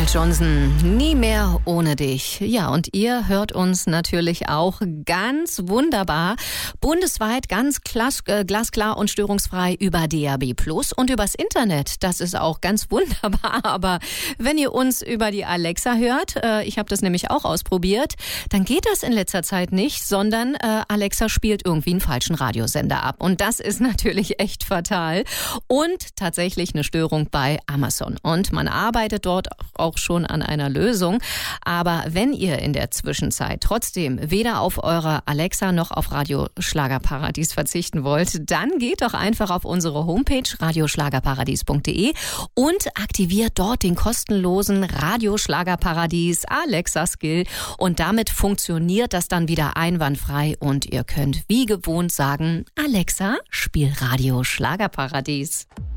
Phil Johnson, nie mehr ohne dich. Ja, und ihr hört uns natürlich auch ganz wunderbar, bundesweit ganz glasklar und störungsfrei über DAB+ und übers Internet. Das ist auch ganz wunderbar. Aber wenn ihr uns über die Alexa hört, ich habe das nämlich auch ausprobiert, dann geht das in letzter Zeit nicht, sondern Alexa spielt irgendwie einen falschen Radiosender ab. Und das ist natürlich echt fatal. Und tatsächlich eine Störung bei Amazon. Und man arbeitet dort auch schon an einer Lösung. Aber wenn ihr in der Zwischenzeit trotzdem weder auf eure Alexa noch auf Radio Schlagerparadies verzichten wollt, dann geht doch einfach auf unsere Homepage radioschlagerparadies.de und aktiviert dort den kostenlosen Radio Schlagerparadies Alexa Skill. Und damit funktioniert das dann wieder einwandfrei und ihr könnt wie gewohnt sagen, Alexa, spiel Radio Schlagerparadies.